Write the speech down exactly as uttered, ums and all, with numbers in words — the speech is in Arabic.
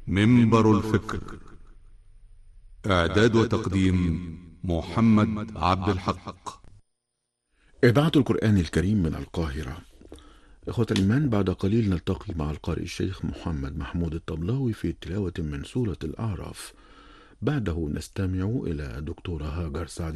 منبر الفكر. إعداد وتقديم محمد عبد الحق. إذاعة القرآن الكريم من القاهرة. إخوة الإيمان، بعد قليل نلتقي مع القارئ الشيخ محمد محمود الطبلاوي في تلاوة من سورة الأعراف. بعده نستمع إلى دكتورة هاجر سعد